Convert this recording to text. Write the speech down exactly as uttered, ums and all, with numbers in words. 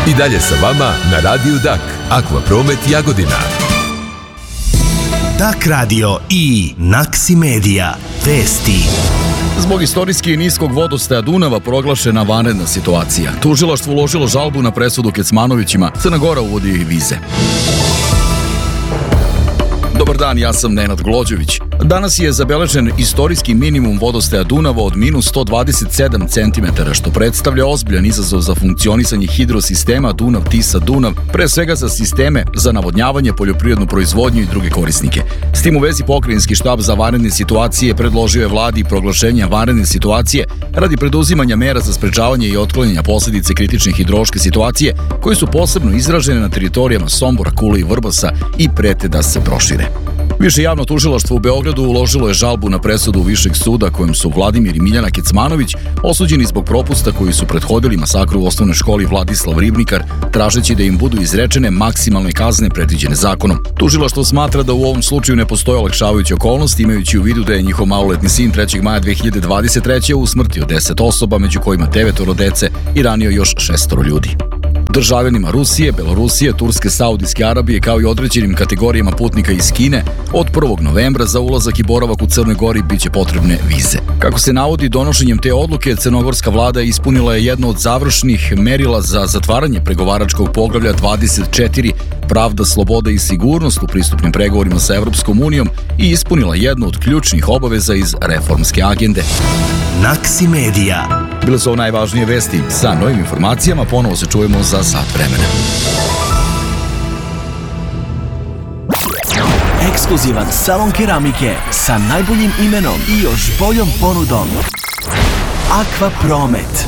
I dalje sa vama na Radiju Dak, Akvapromet Jagodina. Dak radio i Naksi Medija. Vesti. Zbog istorijski niskog vodostaja Dunava proglašena vanredna situacija. Tužilaštvo uložilo žalbu na presudu Kecmanovićima. Crna Gora uvodi vize. Dobar dan, ja sam Nenad Glođević. Danas je zabeležen istorijski minimum vodostaja Dunava od minus sto dvadeset sedam centimetara, što predstavlja ozbiljan izazov za funkcionisanje hidrosistema Dunav-Tisa-Dunav, pre svega za sisteme za navodnjavanje, poljoprivrednu proizvodnju i druge korisnike. S tim u vezi Pokrajinski štab za vanredne situacije predložio je vladi proglašenja vanredne situacije radi preduzimanja mera za sprečavanje i otklanjanja posledice kritične hidrološke situacije koje su posebno izražene na teritorijama Sombora, Kule i Vrbasa i prete da se prošire. Više javno tužilaštvo u Beogradu uložilo je žalbu na presudu Višeg suda kojom su Vladimir i Miljana Kecmanović osuđeni zbog propusta koji su prethodili masakru u osnovnoj školi Vladislav Ribnikar, tražeći da im budu izrečene maksimalne kazne predviđene zakonom. Tužilaštvo smatra da u ovom slučaju ne postoje olakšavajuće okolnosti, imajući u vidu da je njihov maloletni sin trećeg maja dve hiljade dvadeset treće usmrtio deset osoba, među kojima devetoro dece i ranio još šestoro ljudi. Državljanima Rusije, Belorusije, Turske, Saudijske Arabije kao i određenim kategorijama putnika iz Kine od prvog novembra za ulazak i boravak u Crnoj Gori biće potrebne vize. Kako se navodi, donošenjem te odluke crnogorska vlada ispunila je jedno od završnih merila za zatvaranje pregovaračkog poglavlja dvadeset četiri Pravda, sloboda i sigurnost u pristupnim pregovorima sa Evropskom unijom i ispunila jednu od ključnih obaveza iz reformske agende. Naksi Medija. Bile su ovo najvažnije vesti. Sa novim informacijama ponovo se čujemo za sat vremena. Ekskluzivan salon keramike sa najboljim imenom i još boljom ponudom. Akvapromet.